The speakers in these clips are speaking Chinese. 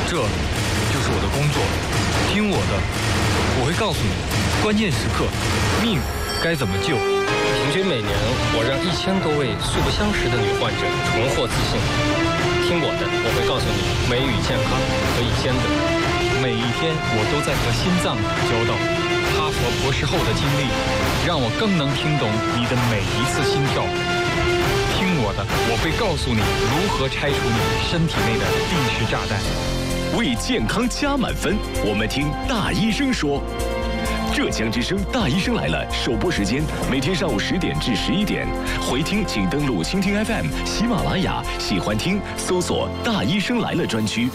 这就是我的工作，听我的，我会告诉你，关键时刻，命该怎么救。 平均每年，我让1000多位素不相识的女患者重获自信。听我的，我会告诉你，美与健康可以兼得。 每一天，我都在和心脏打交道。哈佛博士后的经历，让我更能听懂你的每一次心跳。听我的，我会告诉你如何拆除你身体内的定时炸弹。 为健康加满分，我们听大医生说。浙江之声大医生来了首播时间每天上午10点至11点，回听请登录蜻蜓 FM、喜马拉雅，喜欢听搜索大医生来了专区。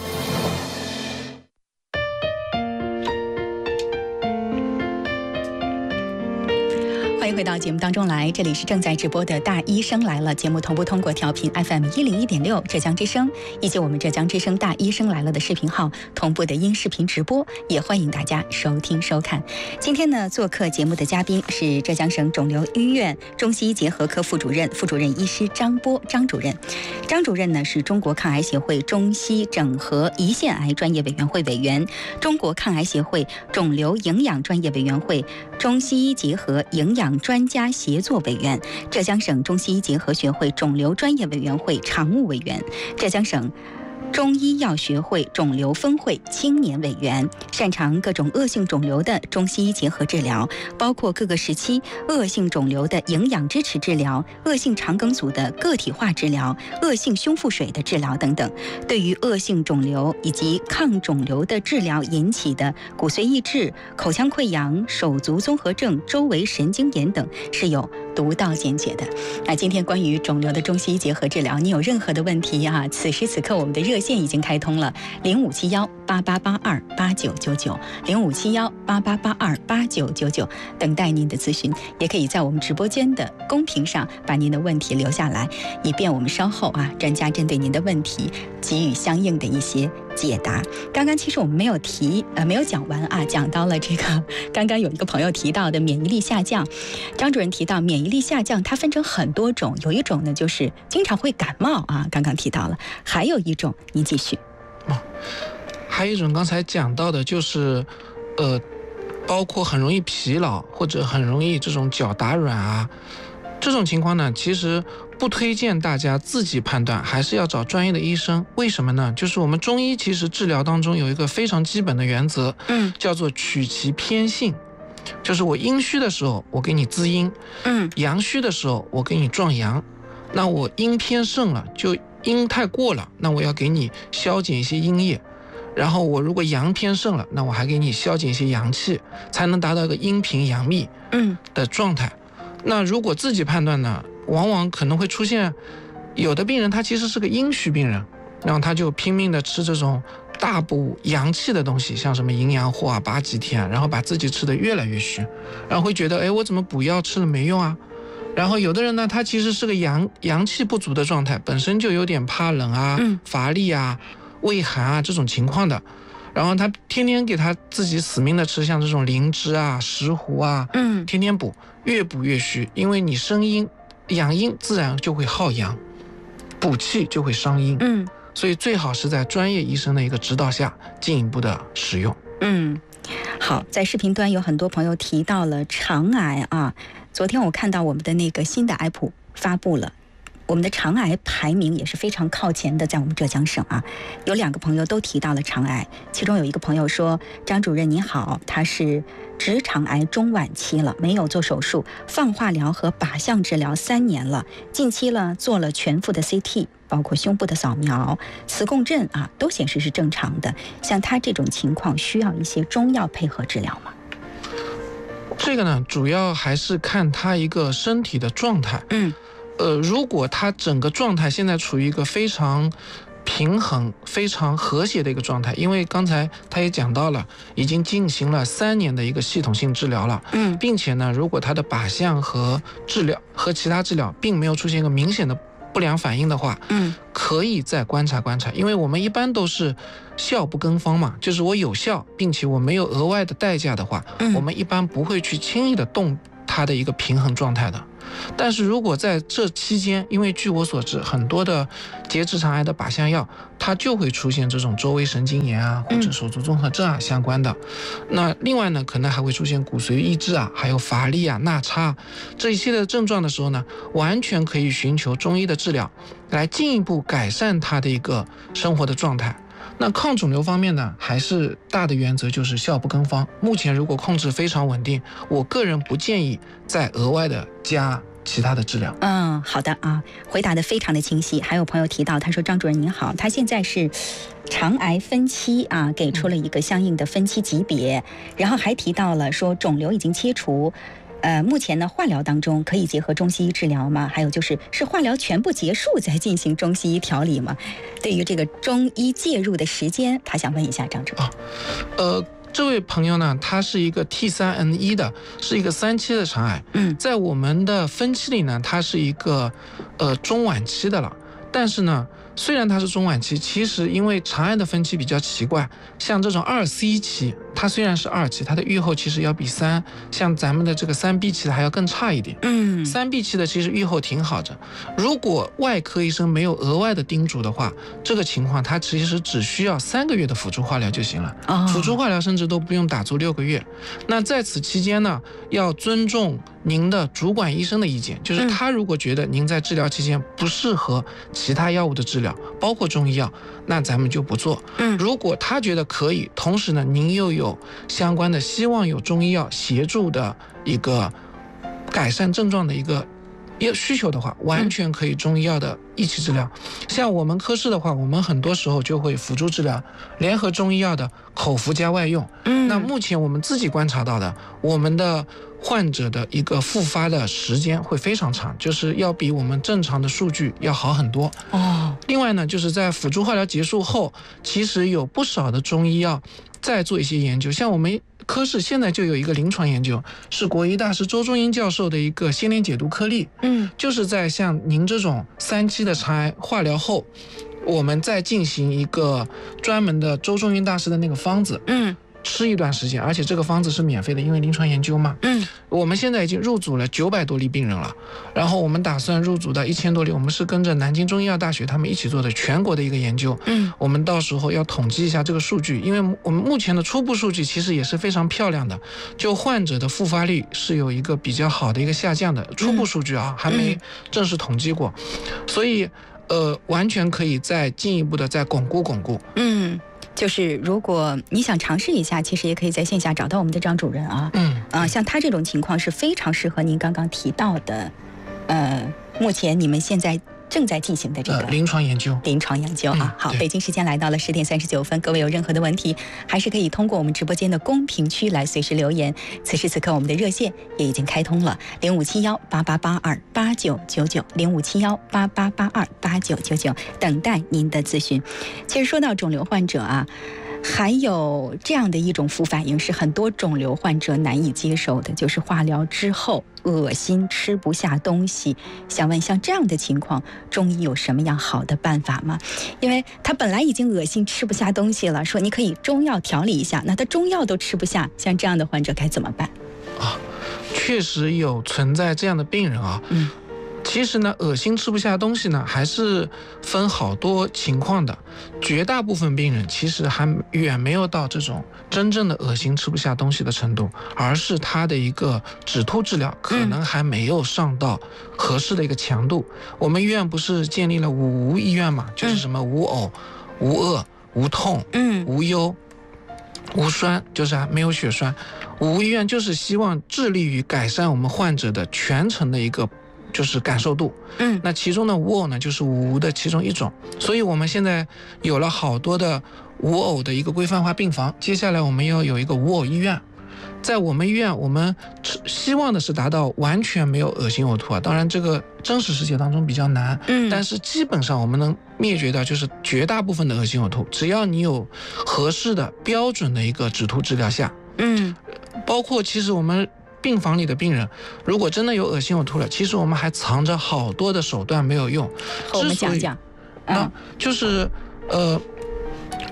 欢迎回到节目当中来，这里是正在直播的大医生来了节目，同步通过调频 FM 101.6浙江之声以及我们浙江之声大医生来了的视频号同步的音视频直播，也欢迎大家收听收看。今天呢，做客节目的嘉宾是浙江省肿瘤医院中西医结合科副主任医师张波张主任。张主任呢是中国抗癌协会中西整合胰腺癌专业委员会委员，中国抗癌协会肿瘤营养专业委员会中西医结合营养专家协作委员，浙江省中西医结合学会肿瘤专业委员会常务委员，浙江省中医药学会肿瘤分会青年委员，擅长各种恶性肿瘤的中西医结合治疗，包括各个时期恶性肿瘤的营养支持治疗、恶性肠梗阻的个体化治疗、恶性胸腹水的治疗等等。对于恶性肿瘤以及抗肿瘤的治疗引起的骨髓抑制、口腔溃疡、手足综合症、周围神经炎等是有独到见解的。那今天关于肿瘤的中西医结合治疗，你有任何的问题啊？此时此刻我们的热线已经开通了057188828999，057188828999，等待您的咨询，也可以在我们直播间的公屏上把您的问题留下来，以便我们稍后专家针对您的问题给予相应的一些解答。刚刚其实我们没有讲完讲到了这个刚刚有一个朋友提到的免疫力下降。张主任提到免疫力下降它分成很多种，有一种呢就是经常会感冒刚刚提到了，还有一种您继续。 还有一种刚才讲到的就是包括很容易疲劳或者很容易这种脚打软这种情况呢，其实不推荐大家自己判断，还是要找专业的医生。为什么呢？就是我们中医其实治疗当中有一个非常基本的原则，叫做取其偏性。就是我阴虚的时候我给你滋阴，阳虚的时候我给你壮阳。那我阴偏盛了，就阴太过了，那我要给你消减一些阴液。然后我如果阳偏盛了，那我还给你消减一些阳气，才能达到一个阴平阳秘的状态。那如果自己判断呢，往往可能会出现有的病人他其实是个阴虚病人，然后他就拼命的吃这种大补阳气的东西，像什么营养货8几天，然后把自己吃得越来越虚，然后会觉得我怎么补药吃了没用啊。然后有的人呢，他其实是个阳气不足的状态，本身就有点怕冷乏力畏寒这种情况的，然后他天天给他自己死命的吃像这种灵芝石斛天天补，越补越虚，因为你生阴养阴自然就会耗阳，补气就会伤阴，所以最好是在专业医生的一个指导下进一步的使用。 好，在视频端有很多朋友提到了肠癌昨天我看到我们的那个新的癌谱发布了，我们的肠癌排名也是非常靠前的，在我们浙江省有2个朋友都提到了肠癌，其中有一个朋友说：张主任你好，他是直肠癌中晚期了，没有做手术，放化疗和靶向治疗3年了，近期了做了全腹的 CT， 包括胸部的扫描、磁共振都显示是正常的，像他这种情况需要一些中药配合治疗吗？ 这个呢，主要还是看他一个身体的状态。如果他整个状态现在处于一个非常平衡、非常和谐的一个状态，因为刚才他也讲到了，已经进行了3年的一个系统性治疗了，并且呢，如果他的靶向和治疗和其他治疗并没有出现一个明显的不良反应的话，可以再观察观察，因为我们一般都是效不更方嘛，就是我有效，并且我没有额外的代价的话，我们一般不会去轻易的动它的一个平衡状态的。但是如果在这期间，因为据我所知，很多的结直肠癌的靶向药，它就会出现这种周围神经炎啊，或者手足综合症啊相关的。那另外呢，可能还会出现骨髓抑制啊，还有乏力啊、钠差啊这一系列的症状的时候呢，完全可以寻求中医的治疗，来进一步改善它的一个生活的状态。那抗肿瘤方面呢，还是大的原则就是效不更方。目前如果控制非常稳定，我个人不建议再额外的加其他的治疗。 好的啊，回答的非常的清晰。还有朋友提到，他说张主任您好，他现在是肠癌分期啊，给出了一个相应的分期级别，然后还提到了说肿瘤已经切除。目前呢，化疗当中可以结合中西医治疗吗？还有就是化疗全部结束再进行中西医调理吗？对于这个中医介入的时间，他想问一下张主任。 这位朋友呢，他是一个 T3N1 的，是一个3期的肠癌。在我们的分期里呢，它是一个中晚期的了。但是呢，虽然它是中晚期，其实因为肠癌的分期比较奇怪，像这种2C 期，它虽然是2期，它的预后其实要比像咱们的这个3B 期的还要更差一点。3B 期的其实预后挺好的，如果外科医生没有额外的叮嘱的话，这个情况它其实只需要3个月的辅助化疗就行了。辅助化疗甚至都不用打足6个月。那在此期间呢，要尊重您的主管医生的意见，就是他如果觉得您在治疗期间不适合其他药物的治疗，包括中医药，那咱们就不做。如果他觉得可以，同时呢，您又有相关的希望有中医药协助的一个改善症状的一个需求的话，完全可以中医药的一起治疗。像我们科室的话，我们很多时候就会辅助治疗，联合中医药的口服加外用。那目前我们自己观察到的，我们的患者的一个复发的时间会非常长，就是要比我们正常的数据要好很多。另外呢，就是在辅助化疗结束后，其实有不少的中医药在做一些研究，像我们科室现在就有一个临床研究，是国医大师周中英教授的一个先联解毒颗粒。就是在像您这种3期的肠癌化疗后，我们再进行一个专门的周中英大师的那个方子。吃一段时间，而且这个方子是免费的，因为临床研究嘛。我们现在已经入组了900多例病人了，然后我们打算入组到1000多例。我们是跟着南京中医药大学他们一起做的全国的一个研究。我们到时候要统计一下这个数据，因为我们目前的初步数据其实也是非常漂亮的，就患者的复发率是有一个比较好的一个下降的初步数据啊，还没正式统计过，所以完全可以再进一步的再巩固。 就是如果你想尝试一下，其实也可以在线下找到我们的张主任啊。像他这种情况是非常适合您刚刚提到的，目前你们现在正在进行的这个临床研究啊。好，北京时间来到了10点39分，各位有任何的问题，还是可以通过我们直播间的公屏区来随时留言。此时此刻，我们的热线也已经开通了057188828999，057188828999，等待您的咨询。其实说到肿瘤患者啊，还有这样的一种副反应是很多肿瘤患者难以接受的，就是化疗之后恶心吃不下东西。想问像这样的情况，中医有什么样好的办法吗？因为他本来已经恶心吃不下东西了，说你可以中药调理一下，那他中药都吃不下，像这样的患者该怎么办？ 确实有存在这样的病人啊。其实呢，恶心吃不下东西呢，还是分好多情况的。绝大部分病人其实还远没有到这种真正的恶心吃不下东西的程度，而是他的一个止吐治疗可能还没有上到合适的一个强度。我们医院不是建立了5无医院嘛，就是什么无呕、无饿、无痛、无忧、无酸，就是没有血栓。5无医院就是希望致力于改善我们患者的全程的一个就是感受度。那其中的无呕呢，就是5无的其中一种。所以我们现在有了好多的无呕的一个规范化病房，接下来我们要有一个无呕医院。在我们医院，我们希望的是达到完全没有恶心呕吐啊，当然这个真实世界当中比较难，但是基本上我们能灭绝掉就是绝大部分的恶心呕吐，只要你有合适的标准的一个止吐治疗下。包括其实我们病房里的病人，如果真的有恶心呕吐了，其实我们还藏着好多的手段没有用。 和我们讲讲。 那就是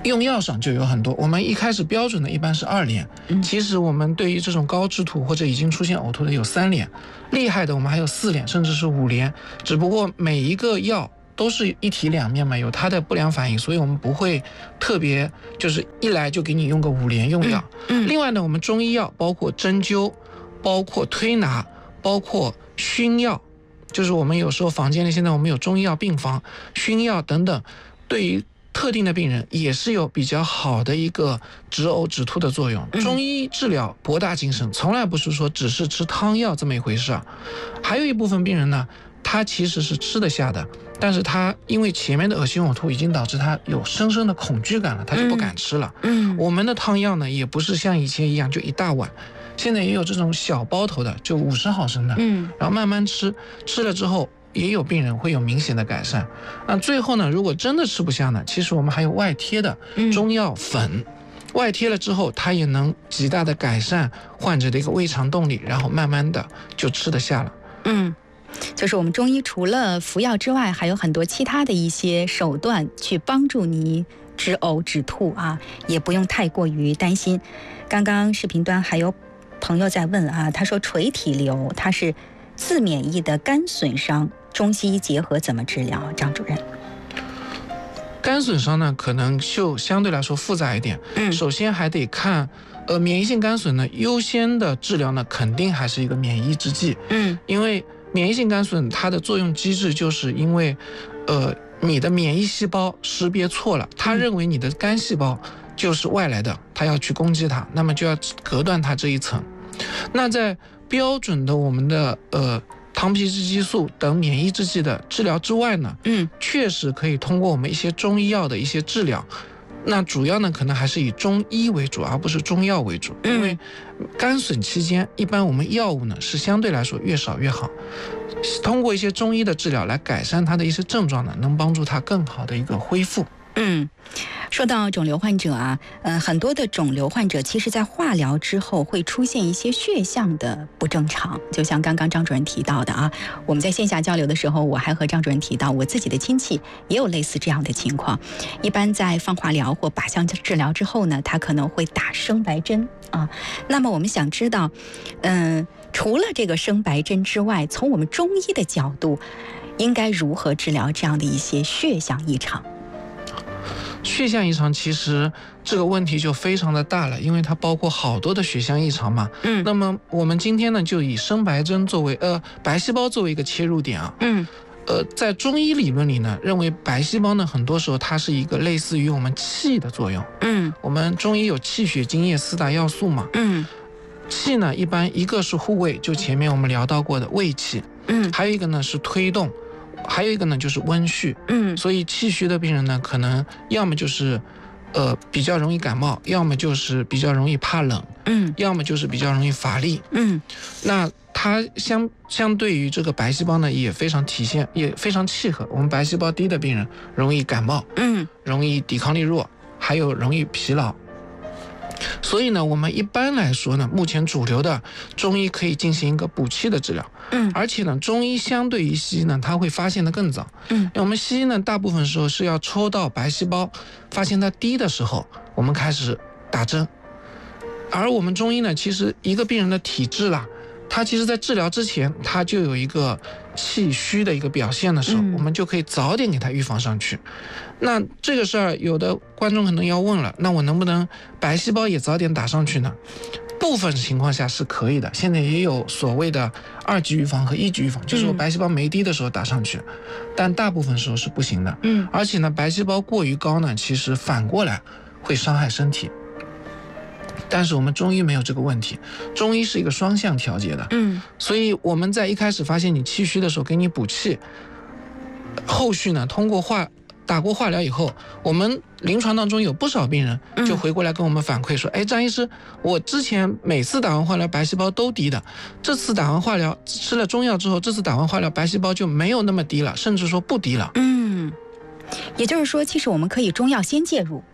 用药上就有很多，我们一开始标准的一般是2联，其实我们对于这种高致吐或者已经出现呕吐的有3联，厉害的我们还有4联，甚至是5联，只不过每一个药都是一体两面嘛，有它的不良反应，所以我们不会特别就是一来就给你用个5联用药。另外呢，我们中医药包括针灸，包括推拿，包括熏药，就是我们有时候房间里现在我们有中医药病房，熏药等等，对于特定的病人也是有比较好的一个止呕止吐的作用。中医治疗博大精深，从来不是说只是吃汤药这么一回事啊。还有一部分病人呢，他其实是吃得下的，但是他因为前面的恶心呕吐已经导致他有深深的恐惧感了，他就不敢吃了。我们的汤药呢，也不是像以前一样就一大碗，现在也有这种小包头的，就50毫升的，然后慢慢吃，吃了之后也有病人会有明显的改善。那最后呢，如果真的吃不下呢，其实我们还有外贴的中药粉，外贴了之后它也能极大的改善患者的一个胃肠动力，然后慢慢的就吃得下了。 就是我们中医除了服药之外，还有很多其他的一些手段去帮助你止呕止吐啊，也不用太过于担心。刚刚视频端还有朋友在问啊，他说垂体瘤它是自免疫的肝损伤，中西医结合怎么治疗？张主任， 肝损伤呢，可能就相对来说复杂一点。首先还得看，免疫性肝损呢，优先的治疗呢，肯定还是一个免疫制剂。因为免疫性肝损它的作用机制就是因为，你的免疫细胞识别错了，他认为你的肝细胞就是外来的，他要去攻击它，那么就要隔断它这一层。那在标准的我们的糖皮质激素等免疫制剂的治疗之外呢，确实可以通过我们一些中医药的一些治疗。那主要呢，可能还是以中医为主，而不是中药为主。因为肝损期间，一般我们药物呢是相对来说越少越好。通过一些中医的治疗来改善它的一些症状呢，能帮助它更好的一个恢复。 说到肿瘤患者啊，很多的肿瘤患者其实在化疗之后会出现一些血象的不正常，就像刚刚张主任提到的啊，我们在线下交流的时候，我还和张主任提到，我自己的亲戚也有类似这样的情况。一般在放化疗或靶向治疗之后呢，他可能会打生白针啊。那么我们想知道，除了这个生白针之外，从我们中医的角度，应该如何治疗这样的一些血象异常？ 血象异常其实这个问题就非常的大了，因为它包括好多的血象异常嘛。那么我们今天呢，就以生白针作为白细胞作为一个切入点啊。在中医理论里呢，认为白细胞呢，很多时候它是一个类似于我们气的作用。我们中医有气血津液4大要素嘛。气呢，一般一个是护卫，就前面我们聊到过的卫气。还有一个呢是推动。还有一个呢就是温煦。所以气虚的病人呢，可能要么就是比较容易感冒，要么就是比较容易怕冷，要么就是比较容易乏力。那它相对于这个白细胞呢，也非常体现，也非常契合。我们白细胞低的病人容易感冒，容易抵抗力弱，还有容易疲劳。所以呢，我们一般来说呢，目前主流的中医可以进行一个补气的治疗。而且呢，中医相对于西医呢，它会发现的更早。因为我们西医呢，大部分时候是要抽到白细胞，发现它低的时候，我们开始打针。而我们中医呢，其实一个病人的体质啦，他其实在治疗之前，他就有一个气虚的一个表现的时候，我们就可以早点给他预防上去。那这个事儿，有的观众可能要问了，那我能不能白细胞也早点打上去呢？部分情况下是可以的，现在也有所谓的2级预防和1级预防，就是我白细胞没低的时候打上去，但大部分时候是不行的。而且呢，白细胞过于高呢，其实反过来会伤害身体。但是我们中医没有这个问题，中医是一个双向调节的。所以我们在一开始发现你气虚的时候给你补气，后续呢，通过打过化疗以后，我们临床当中有不少病人就回过来跟我们反馈说，张医师，我之前每次打完化疗白细胞都低的，这次打完化疗吃了中药之后，这次打完化疗白细胞就没有那么低了，甚至说不低了。 也就是说，其实我们可以中药先介入，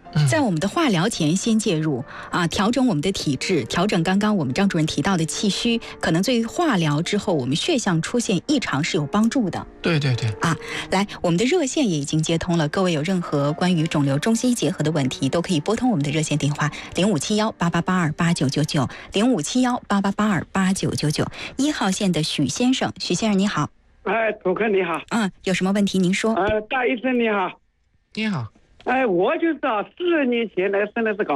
在我们的化疗前先介入啊，调整我们的体质，调整刚刚我们张主任提到的气虚，可能对于化疗之后我们血象出现异常是有帮助的。 对对对啊，来，我们的热线也已经接通了，各位有任何关于肿瘤中西医结合的问题，都可以拨通我们的热线电话057188828999，057188828999。1号线的许先生，许先生你好。 主持人你好。 有什么问题您说。 大医生你好。 你好。 我就是40年前来生的这个